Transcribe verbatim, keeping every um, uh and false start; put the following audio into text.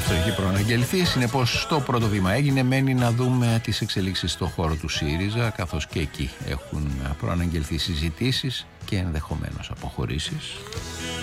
αυτό έχει προαναγγελθεί. Συνεπώς το πρώτο βήμα έγινε. Μένει να δούμε τις εξελίξεις στον χώρο του ΣΥΡΙΖΑ, καθώς και εκεί έχουν προαναγγελθεί συζητήσεις και ενδεχομένως αποχωρήσεις.